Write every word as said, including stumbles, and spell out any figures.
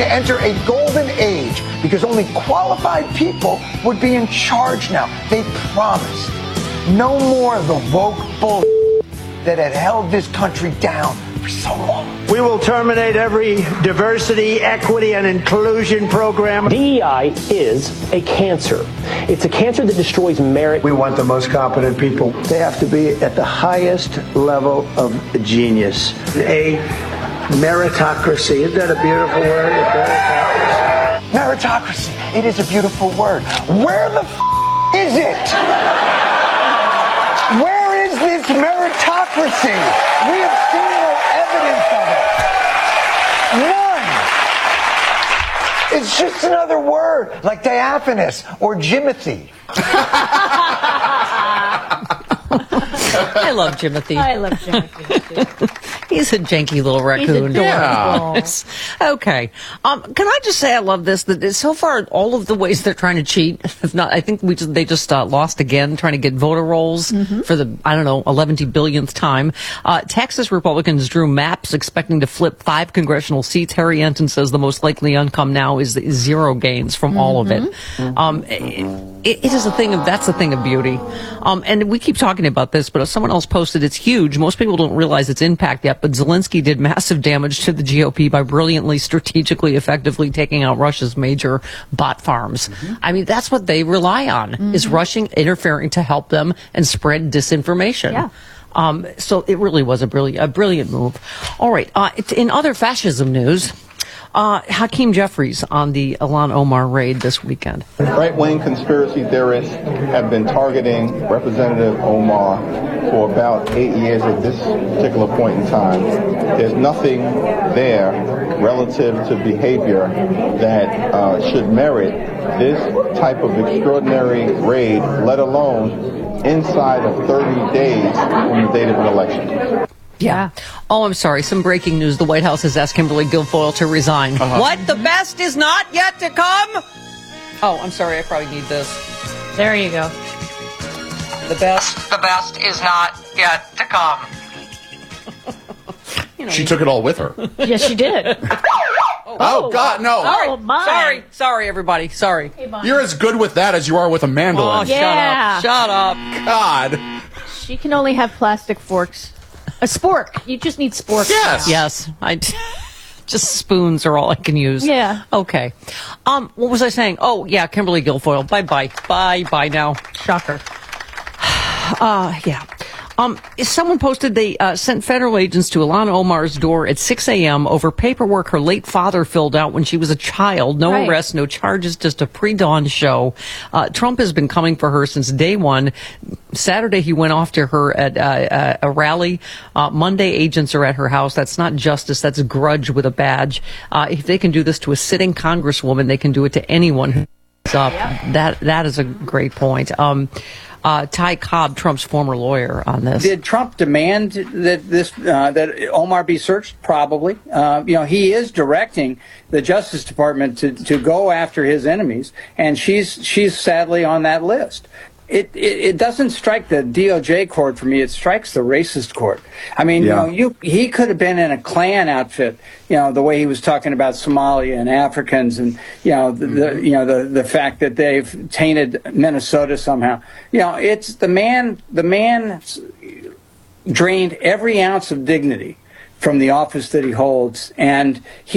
to enter a golden age because only qualified people would be in charge now. They promised no more of the woke bull that had held this country down for so long. We will terminate every diversity, equity, and inclusion program. D E I is a cancer. It's a cancer that destroys merit. We want the most competent people. They have to be at the highest level of genius. A meritocracy. Isn't that a beautiful word? A meritocracy. Meritocracy. It is a beautiful word. Where the f- is it? Where is this meritocracy? We have seen no evidence of it. None. It's just another word, like diaphanous or Jimothy. I love Jimothy. I love Jimothy. He's a janky little raccoon. Yeah. Okay. Um, can I just say I love this? That so far, all of the ways they're trying to cheat, if not, I think we just, they just uh, lost again, trying to get voter rolls mm-hmm. for the, I don't know, eleven billionth time. Uh, Texas Republicans drew maps expecting to flip five congressional seats. Harry Enton says the most likely outcome now is, is zero gains from mm-hmm. all of it. Mm-hmm. Um, it, it is a thing of, that's a thing of beauty. Um, and we keep talking about this, but if someone else posted, it's huge. Most people don't realize its impact yet, but Zelensky did massive damage to the G O P by brilliantly, strategically, effectively taking out Russia's major bot farms. Mm-hmm. I mean, that's what they rely on, mm-hmm. is Russian interfering to help them and spread disinformation. Yeah. Um, so it really was a brilliant, a brilliant move. All right. Uh, in other fascism news, Uh, Hakeem Jeffries on the Ilhan Omar raid this weekend. Right-wing conspiracy theorists have been targeting Representative Omar for about eight years at this particular point in time. There's nothing there relative to behavior that uh, should merit this type of extraordinary raid, let alone inside of thirty days from the date of an election. Yeah. Oh, I'm sorry. Some breaking news. The White House has asked Kimberly Guilfoyle to resign. Uh-huh. What? The best is not yet to come? Oh, I'm sorry. I probably need this. There you go. The best, the best is not yet to come. You know, she took it all with her. Yes, she did. oh, oh, God, no. Sorry. Oh, my. Sorry. Sorry, everybody. Sorry. Hey, You're as good with that as you are with a mandolin. Oh, yeah. Shut up. Shut up. God. She can only have plastic forks. A spork. You just need sporks. Yes. Now. Yes. I just spoons are all I can use. Yeah. Okay. Um, what was I saying? Oh, yeah, Kimberly Guilfoyle. Bye-bye. Bye-bye now. Shocker. Uh, yeah. Um, someone posted they uh, sent federal agents to Ilhan Omar's door at six a.m. over paperwork her late father filled out when she was a child. No right. arrests, no charges, just a pre-dawn show. Uh, Trump has been coming for her since day one. Saturday, he went off to her at uh, a rally. Uh, Monday, agents are at her house. That's not justice. That's a grudge with a badge. Uh, if they can do this to a sitting congresswoman, they can do it to anyone who's up. Yep. That That is a great point. Um, Uh, Ty Cobb, Trump's former lawyer, on this. Did Trump demand that this uh, that Omar be searched? Probably. Uh, you know, he is directing the Justice Department to, to go after his enemies, and she's she's sadly on that list. It, it it doesn't strike the D O J chord for me. It strikes the racist chord. I mean, yeah. you know, you he could have been in a Klan outfit. You know, the way he was talking about Somalia and Africans, and you know, the, the you know the the fact that they've tainted Minnesota somehow. You know, it's the man. The man drained every ounce of dignity from the office that he holds, and he.